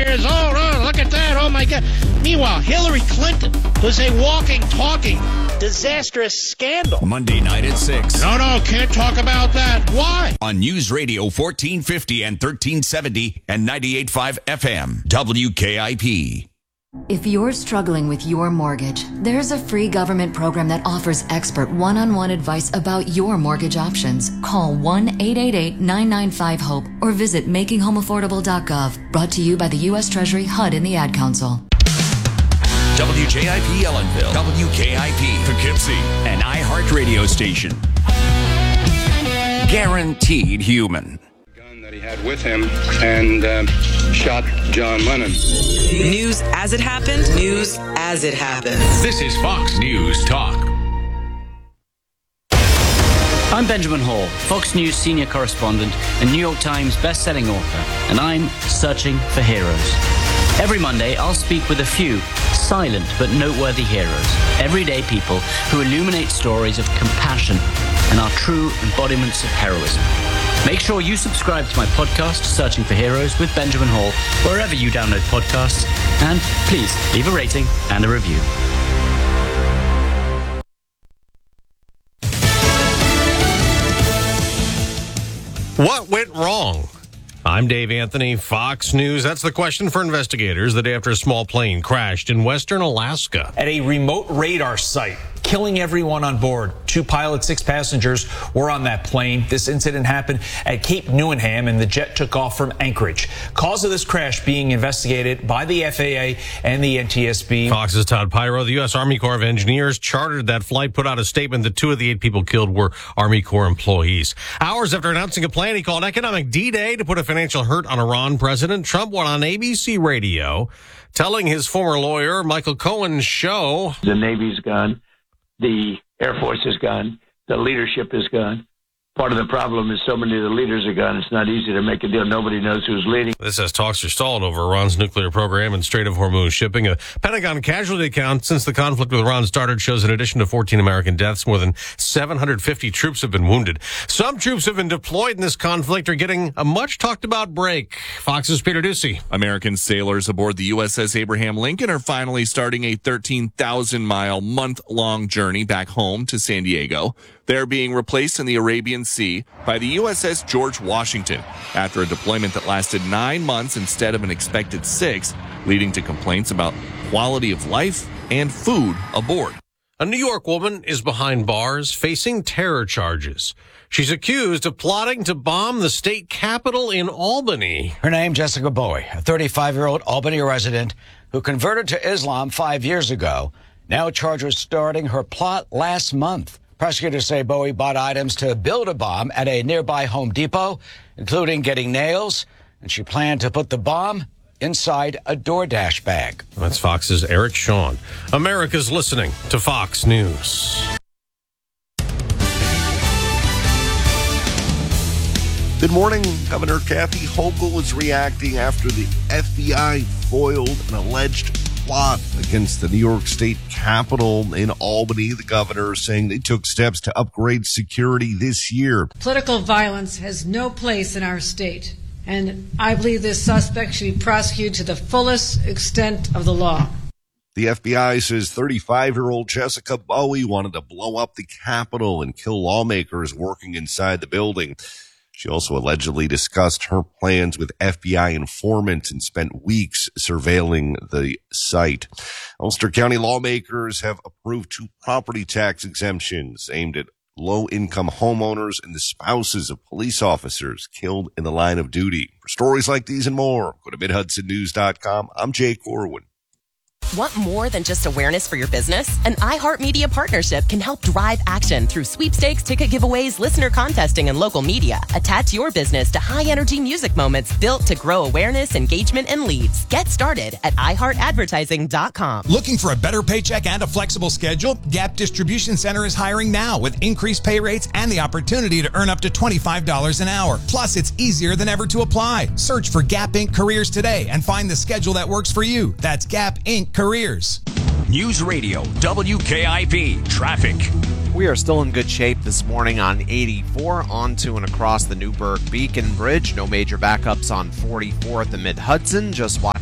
years old. Oh, look at that. Oh, my God. Meanwhile, Hillary Clinton was a walking, talking, disastrous scandal. Monday night at 6. No, can't talk about that. Why? On News Radio 1450 and 1370 and 98.5 FM, WKIP. If you're struggling with your mortgage, there's a free government program that offers expert one-on-one advice about your mortgage options. Call 1-888-995-HOPE or visit makinghomeaffordable.gov. Brought to you by the U.S. Treasury, HUD, and the Ad Council. WJIP Ellenville, WKIP Poughkeepsie, an iHeart radio station. Guaranteed human. That he had with him and shot John Lennon. News as it happened, news as it happens. This is Fox News Talk. I'm Benjamin Hall, Fox News senior correspondent and New York Times best-selling author, and I'm searching for heroes. Every Monday, I'll speak with a few silent but noteworthy heroes, everyday people who illuminate stories of compassion and are true embodiments of heroism. Make sure you subscribe to my podcast, Searching for Heroes with Benjamin Hall, wherever you download podcasts, and please leave a rating and a review. What went wrong? I'm Dave Anthony, Fox News. That's the question for investigators the day after a small plane crashed in western Alaska. At a remote radar site, killing everyone on board. 2 pilots, 6 passengers were on that plane. This incident happened at Cape Newenham, and the jet took off from Anchorage. Cause of this crash being investigated by the FAA and the NTSB. Fox's Todd Pyro. The U.S. Army Corps of Engineers chartered that flight, put out a statement that 2 of the 8 people killed were Army Corps employees. Hours after announcing a plan he called Economic D-Day to put a financial hurt on Iran, President Trump went on ABC radio telling his former lawyer, Michael Cohen's show, the Navy's gone. The Air Force is gone. The leadership is gone. Part of the problem is so many of the leaders are gone. It's not easy to make a deal. Nobody knows who's leading. This says talks are stalled over Iran's nuclear program and Strait of Hormuz shipping. A Pentagon casualty count since the conflict with Iran started shows in addition to 14 American deaths, more than 750 troops have been wounded. Some troops have been deployed in this conflict are getting a much talked about break. Fox's Peter Ducey. American sailors aboard the USS Abraham Lincoln are finally starting a 13,000-mile, month-long journey back home to San Diego. They're being replaced in the Arabian Sea by the USS George Washington after a deployment that lasted 9 months instead of an expected 6, leading to complaints about quality of life and food aboard. A New York woman is behind bars facing terror charges. She's accused of plotting to bomb the state capitol in Albany. Her name, Jessica Bowie, a 35-year-old Albany resident who converted to Islam 5 years ago, now charged with starting her plot last month. Prosecutors say Bowie bought items to build a bomb at a nearby Home Depot, including getting nails, and she planned to put the bomb inside a DoorDash bag. That's Fox's Eric Shawn. America's listening to Fox News. Good morning. Governor Kathy Hochul is reacting after the FBI foiled an alleged plot against the New York State Capitol in Albany. The governor is saying they took steps to upgrade security this year. Political violence has no place in our state, and I believe this suspect should be prosecuted to the fullest extent of the law. The FBI says 35-year-old Jessica Bowie wanted to blow up the Capitol and kill lawmakers working inside the building. She also allegedly discussed her plans with FBI informants and spent weeks surveilling the site. Ulster County lawmakers have approved 2 property tax exemptions aimed at low-income homeowners and the spouses of police officers killed in the line of duty. For stories like these and more, go to MidHudsonNews.com. I'm Jay Corwin. Want more than just awareness for your business? An iHeartMedia partnership can help drive action through sweepstakes, ticket giveaways, listener contesting, and local media. Attach your business to high-energy music moments built to grow awareness, engagement, and leads. Get started at iHeartAdvertising.com. Looking for a better paycheck and a flexible schedule? Gap Distribution Center is hiring now with increased pay rates and the opportunity to earn up to $25 an hour. Plus, it's easier than ever to apply. Search for Gap Inc. Careers today and find the schedule that works for you. That's Gap Inc. Careers. News Radio, WKIP, traffic. We are still in good shape this morning on 84 onto and across the Newburgh Beacon Bridge. No major backups on 44 at the Mid-Hudson. Just watch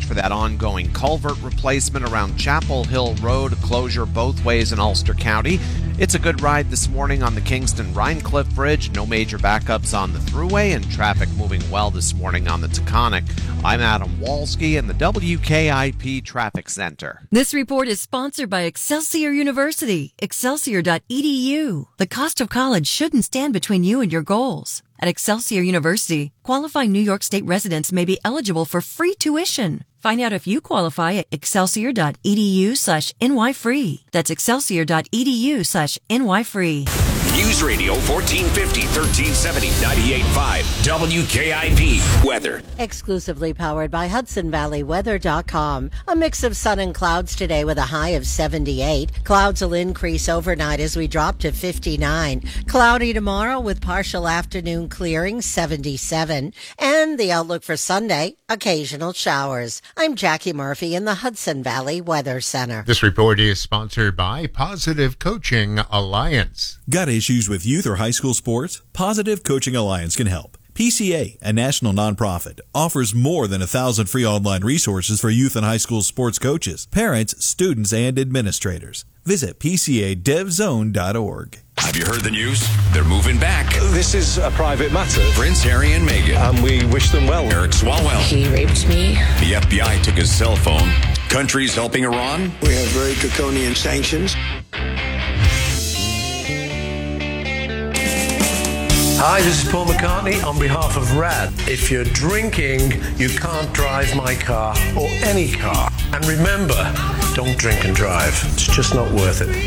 watch for that ongoing culvert replacement around Chapel Hill Road, closure both ways in Ulster County. It's a good ride this morning on the Kingston-Rhinecliff Bridge. No major backups on the thruway and traffic moving well this morning on the Taconic. I'm Adam Walski in the WKIP Traffic Center. This report is sponsored by Excelsior University, excelsior.edu. The cost of college shouldn't stand between you and your goals. At Excelsior University, qualifying New York State residents may be eligible for free tuition. Find out if you qualify at excelsior.edu/NYFree. That's excelsior.edu/NYFree. News Radio 1450, 1370, 98.5 WKIP weather. Exclusively powered by HudsonValleyWeather.com. A mix of sun and clouds today with a high of 78. Clouds will increase overnight as we drop to 59. Cloudy tomorrow with partial afternoon clearing, 77. And the outlook for Sunday, occasional showers. I'm Jackie Murphy in the Hudson Valley Weather Center. This report is sponsored by Positive Coaching Alliance. Got issues with youth or high school sports? Positive Coaching Alliance can help. PCA, a national nonprofit, offers more than 1,000 free online resources for youth and high school sports coaches, parents, students, and administrators. Visit PCADevZone.org. Have you heard the news? They're moving back. This is a private matter. Prince Harry and Meghan. And we wish them well. Eric Swalwell. He raped me. The FBI took his cell phone. Countries helping Iran. We have very draconian sanctions. Hi, this is Paul McCartney on behalf of RAD. If you're drinking, you can't drive my car or any car. And remember, don't drink and drive. It's just not worth it.